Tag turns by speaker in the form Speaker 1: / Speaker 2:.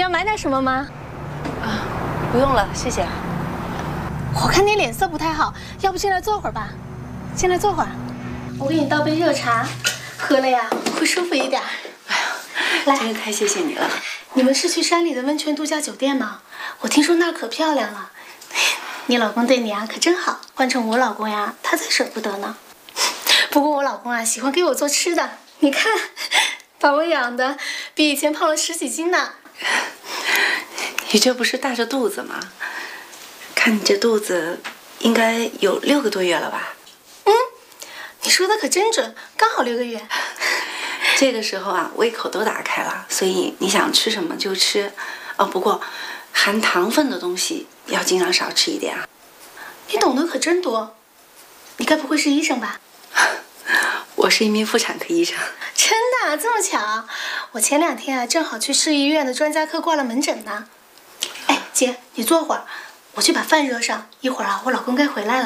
Speaker 1: 要买点什么吗？
Speaker 2: 啊，不用了，谢谢。
Speaker 1: 我看你脸色不太好，要不进来坐会儿吧？进来坐会儿，我给你倒杯热茶，喝了呀会舒服一点。
Speaker 2: 哎呀，
Speaker 1: 来，
Speaker 2: 真是太谢谢你了。
Speaker 1: 你们是去山里的温泉度假酒店吗？我听说那儿可漂亮了。你老公对你啊可真好，换成我老公呀，他才舍不得呢。不过我老公啊喜欢给我做吃的，你看，把我养的比以前胖了10几斤呢。
Speaker 2: 你这不是大着肚子吗？看你这肚子，应该有6个多月了吧？
Speaker 1: 你说的可真准，刚好6个月。
Speaker 2: 这个时候啊，胃口都打开了，所以你想吃什么就吃。哦，不过含糖分的东西要尽量少吃一点啊。
Speaker 1: 你懂得可真多，你该不会是医生吧？
Speaker 2: 我是一名妇产科医生。
Speaker 1: 真的这么巧？我前2天啊，正好去市医院的专家科挂了门诊呢。哎，姐，你坐会儿，我去把饭热上，一会儿啊，我老公该回来了。